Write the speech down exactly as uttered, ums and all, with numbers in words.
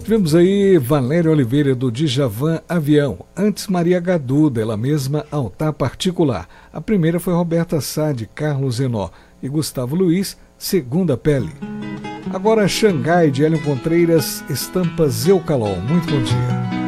Tivemos aí Valéria Oliveira do Djavan Avião, antes Maria Gadu, dela mesma Altar Particular. A primeira foi Roberta Sá de Carlos Zenó e Gustavo Luiz, Segunda Pele. Agora Xangai de Hélio Contreiras, Estampas Eucalol. Muito bom dia.